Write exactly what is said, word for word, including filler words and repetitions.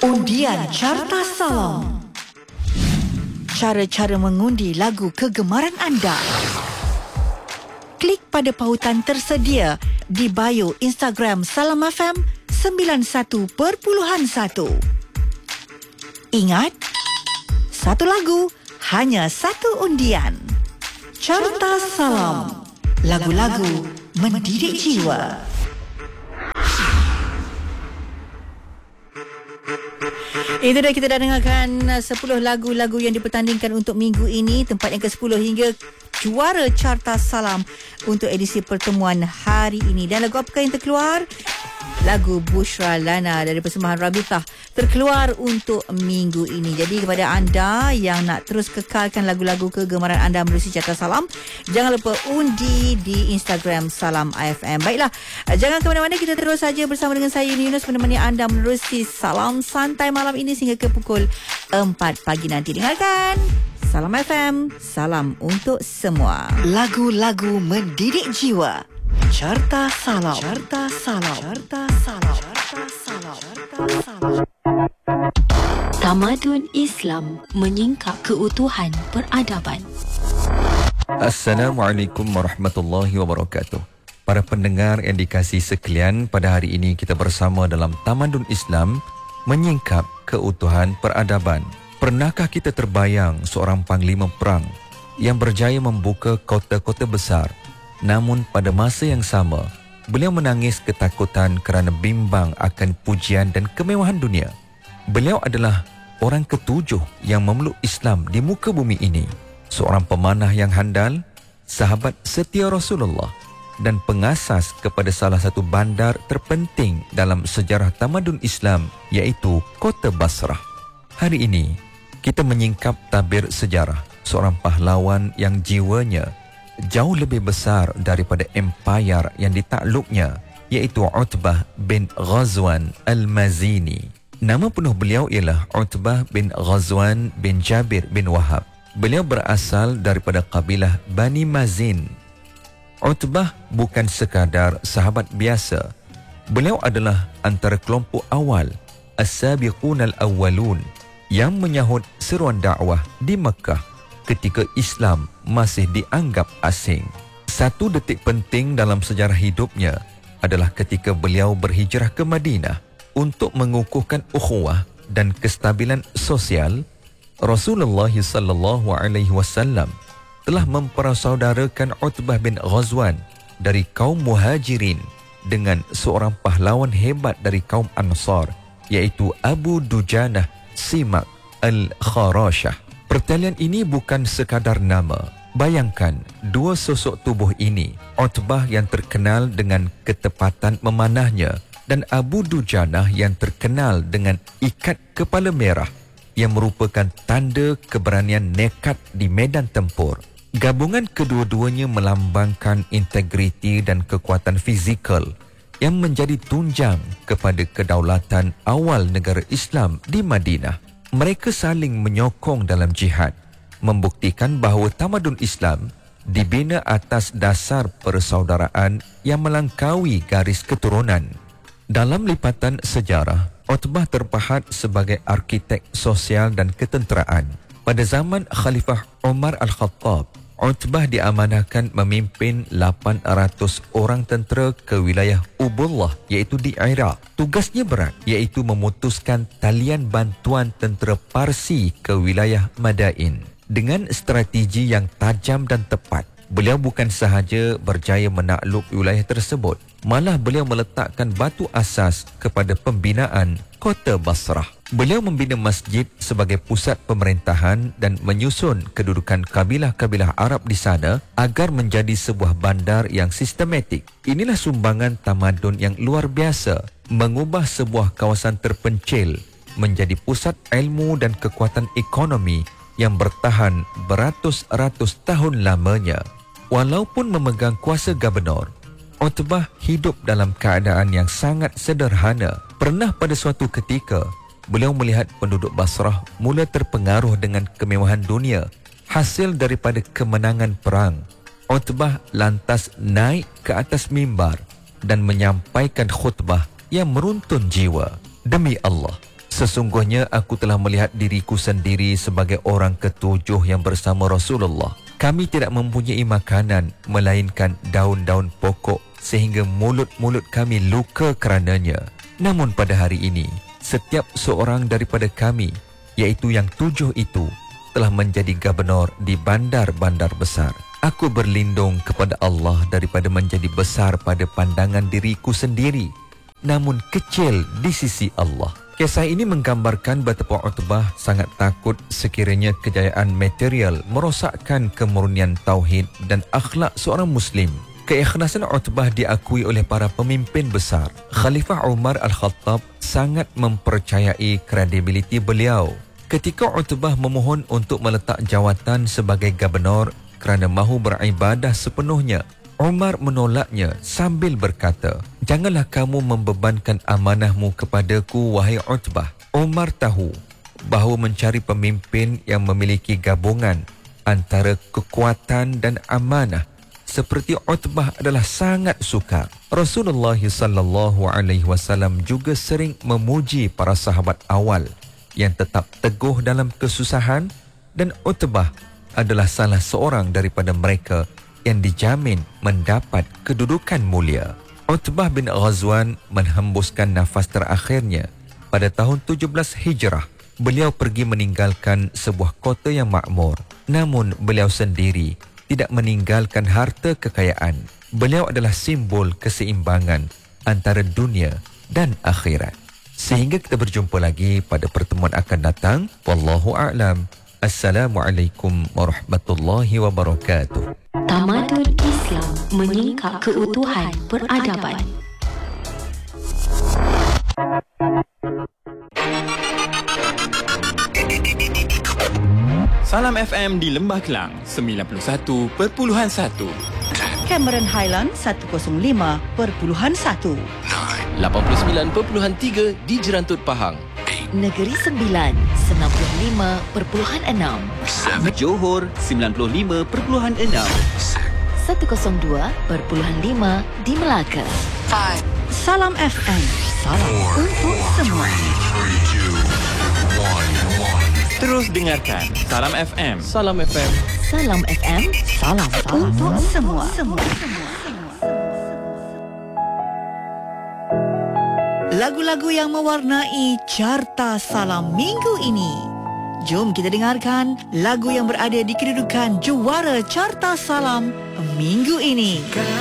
Undian Carta Salam. Cara-cara mengundi lagu kegemaran anda. Klik pada pautan tersedia di bio Instagram Salam F M sembilan satu perpuluhan satu. Ingat, satu lagu, hanya satu undian. Carta Salam. Lagu-lagu mendidik jiwa. Itu dah, kita dah dengarkan sepuluh lagu-lagu yang dipertandingkan untuk minggu ini, tempat yang ke sepuluh hingga juara Carta Salam untuk edisi pertemuan hari ini. Dan lagu apakah yang terkeluar? Lagu Bushra Lana dari persembahan Rabithah terkeluar untuk minggu ini. Jadi kepada anda yang nak terus kekalkan lagu-lagu kegemaran anda melalui Carta Salam, jangan lupa undi di Instagram Salam F M. Baiklah, jangan ke mana-mana, kita terus saja bersama dengan saya Yunus menemani anda menerusi Salam Santai malam ini sehingga ke pukul empat pagi nanti. Dengarkan Salam F M, salam untuk semua. Lagu-lagu mendidik jiwa. Carta Salam. Carta Salam. Carta Salam. Carta Salam. Carta Salam. Tamadun Islam menyingkap keutuhan peradaban. Assalamualaikum warahmatullahi wabarakatuh. Para pendengar yang dikasihi sekalian, pada hari ini kita bersama dalam Tamadun Islam menyingkap keutuhan peradaban. Pernahkah kita terbayang seorang panglima perang yang berjaya membuka kota-kota besar, namun pada masa yang sama beliau menangis ketakutan kerana bimbang akan pujian dan kemewahan dunia? Beliau adalah orang ketujuh yang memeluk Islam di muka bumi ini, seorang pemanah yang handal, sahabat setia Rasulullah dan pengasas kepada salah satu bandar terpenting dalam sejarah tamadun Islam, iaitu Kota Basrah. Hari ini kita menyingkap tabir sejarah seorang pahlawan yang jiwanya jauh lebih besar daripada empayar yang ditakluknya, iaitu Utbah bin Ghazwan Al-Mazini. Nama penuh beliau ialah Utbah bin Ghazwan bin Jabir bin Wahab. Beliau berasal daripada kabilah Bani Mazin. Utbah bukan sekadar sahabat biasa. Beliau adalah antara kelompok awal As-Sabiqun Al-Awwalun yang menyahut seruan dakwah di Mekah ketika Islam masih dianggap asing. Satu detik penting dalam sejarah hidupnya adalah ketika beliau berhijrah ke Madinah untuk mengukuhkan ukhuwah dan kestabilan sosial. Rasulullah sallallahu alaihi wasallam telah mempersaudarakan Utbah bin Ghazwan dari kaum Muhajirin dengan seorang pahlawan hebat dari kaum Ansar, iaitu Abu Dujanah Simak Al-Kharashah. Pertalian ini bukan sekadar nama. Bayangkan dua sosok tubuh ini, Utbah yang terkenal dengan ketepatan memanahnya dan Abu Dujanah yang terkenal dengan ikat kepala merah yang merupakan tanda keberanian nekat di medan tempur. Gabungan kedua-duanya melambangkan integriti dan kekuatan fizikal yang menjadi tunjang kepada kedaulatan awal negara Islam di Madinah. Mereka saling menyokong dalam jihad, membuktikan bahawa tamadun Islam dibina atas dasar persaudaraan yang melangkaui garis keturunan. Dalam lipatan sejarah, Utbah terpahat sebagai arkitek sosial dan ketenteraan. Pada zaman Khalifah Umar Al-Khattab, Utbah diamanahkan memimpin lapan ratus orang tentera ke wilayah Ubullah, iaitu di Iraq. Tugasnya berat, iaitu memutuskan talian bantuan tentera Parsi ke wilayah Madain. Dengan strategi yang tajam dan tepat, beliau bukan sahaja berjaya menakluk wilayah tersebut, malah beliau meletakkan batu asas kepada pembinaan Kota Basrah. Beliau membina masjid sebagai pusat pemerintahan dan menyusun kedudukan kabilah-kabilah Arab di sana agar menjadi sebuah bandar yang sistematik. Inilah sumbangan tamadun yang luar biasa, mengubah sebuah kawasan terpencil menjadi pusat ilmu dan kekuatan ekonomi yang bertahan beratus-ratus tahun lamanya. Walaupun memegang kuasa gubernur, Utbah hidup dalam keadaan yang sangat sederhana. Pernah pada suatu ketika, beliau melihat penduduk Basrah mula terpengaruh dengan kemewahan dunia hasil daripada kemenangan perang. Utbah lantas naik ke atas mimbar dan menyampaikan khutbah yang meruntun jiwa. Demi Allah, Sesungguhnya aku telah melihat diriku sendiri sebagai orang ketujuh yang bersama Rasulullah. Kami tidak mempunyai makanan melainkan daun-daun pokok sehingga mulut-mulut kami luka kerananya. Namun pada hari ini, setiap seorang daripada kami, iaitu yang tujuh itu, telah menjadi gubernur di bandar-bandar besar. Aku berlindung kepada Allah daripada menjadi besar pada pandangan diriku sendiri, namun kecil di sisi Allah. Kisah ini menggambarkan betapa Utbah sangat takut sekiranya kejayaan material merosakkan kemurnian tauhid dan akhlak seorang Muslim. Keikhlasan Utbah diakui oleh para pemimpin besar. Khalifah Umar Al-Khattab sangat mempercayai kredibiliti beliau. Ketika Utbah memohon untuk meletak jawatan sebagai gubernur kerana mahu beribadah sepenuhnya, Umar menolaknya sambil berkata, "Janganlah kamu membebankan amanahmu kepadaku, wahai Utbah." Umar tahu bahawa mencari pemimpin yang memiliki gabungan antara kekuatan dan amanah seperti Utbah adalah sangat sukar. Rasulullah sallallahu alaihi wasallam juga sering memuji para sahabat awal yang tetap teguh dalam kesusahan, dan Utbah adalah salah seorang daripada mereka yang dijamin mendapat kedudukan mulia. Utbah bin Ghazwan menghembuskan nafas terakhirnya pada tahun tujuh belas Hijrah. Beliau pergi meninggalkan sebuah kota yang makmur. Namun beliau sendiri tidak meninggalkan harta kekayaan. Beliau adalah simbol keseimbangan antara dunia dan akhirat. Sehingga kita berjumpa lagi pada pertemuan akan datang. Wallahu a'lam. Assalamualaikum warahmatullahi wabarakatuh. Tamadun Islam menyingkap keutuhan peradaban. Salam F M di Lembah Kelang sembilan puluh satu perpuluhan satu. Cameron Highland seratus lima perpuluhan satu. lapan puluh sembilan perpuluhan tiga di Jerantut Pahang. Negeri Sembilan sembilan puluh lima perpuluhan enam. Johor sembilan puluh lima perpuluhan enam. seratus dua perpuluhan lima di Melaka. Salam F M. Salam untuk semua. Terus dengarkan Salam F M. Salam F M. Salam F M. Salam untuk semua. Semua. Lagu-lagu yang mewarnai Carta Salam minggu ini. Jom kita dengarkan lagu yang berada di kedudukan juara Carta Salam minggu ini.